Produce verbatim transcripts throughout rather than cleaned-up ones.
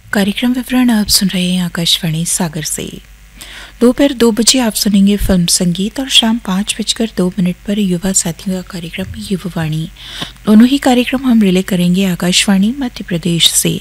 कार्यक्रम विवरण आप सुन रहे हैं आकाशवाणी सागर से। दोपहर दो बजे आप सुनेंगे फिल्म संगीत और शाम पाँच बजकर दो मिनट पर युवा साथियों का कार्यक्रम युवावाणी। दोनों ही कार्यक्रम हम रिले करेंगे आकाशवाणी मध्य प्रदेश से।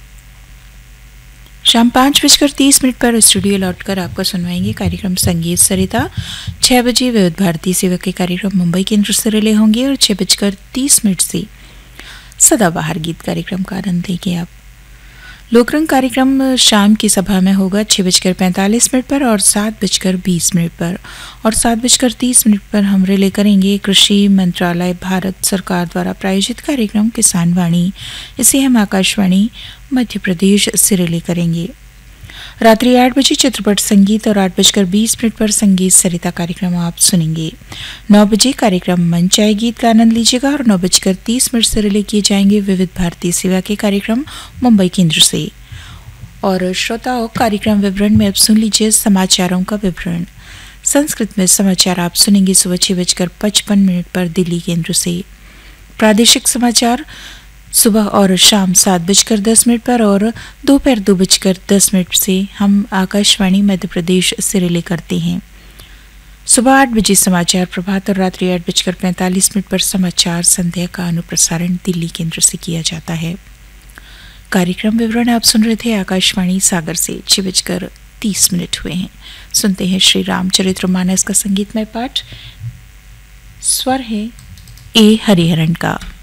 शाम पाँच बजकर तीस मिनट पर स्टूडियो लौटकर आपको सुनवाएंगे कार्यक्रम संगीत सरिता। छह बजे विविध भारती सेवा के कार्यक्रम मुंबई केंद्र से रिले होंगे और छह बजकर तीस मिनट से सदाबहार गीत कार्यक्रम का आनंद लेंगे आप। लोकरंग कार्यक्रम शाम की सभा में होगा छह बजकर पैंतालीस मिनट पर और सात बजकर बीस मिनट पर और सात बजकर तीस मिनट पर हम रिले करेंगे कृषि मंत्रालय भारत सरकार द्वारा प्रायोजित कार्यक्रम किसान वाणी। इसे हम आकाशवाणी मध्य प्रदेश से रिले करेंगे। रात्रि आठ बजे चित्रपट संगीत और आठ बजकर बीस मिनट पर संगीत सरिता कार्यक्रम आप सुनेंगे। नौ बजे कार्यक्रम मंच आए गीत का आनंद लीजिएगा और नौ बजकर तीस मिनट से रिले किए जाएंगे विविध भारती सेवा के कार्यक्रम मुंबई केंद्र से। और श्रोताओं, कार्यक्रम विवरण में अब सुन लीजिए समाचारों का विवरण। संस्कृत में समाचार आप सुनेंगे सुबह छह बजकर पचपन मिनट पर दिल्ली केंद्र से। प्रादेशिक समाचार सुबह और शाम सात बजकर दस मिनट पर और दोपहर दो बजकर दस मिनट से हम आकाशवाणी मध्य प्रदेश से रिले करते हैं। सुबह आठ बजे समाचार प्रभात और रात्रि आठ बजकर पैंतालीस मिनट पर समाचार संध्या का अनुप्रसारण दिल्ली केंद्र से किया जाता है। कार्यक्रम विवरण आप सुन रहे थे आकाशवाणी सागर से। छह बजकर तीस मिनट हुए हैं। सुनते हैं श्री रामचरितमानस का संगीतमय पाठ। स्वर है ए हरिहरन का।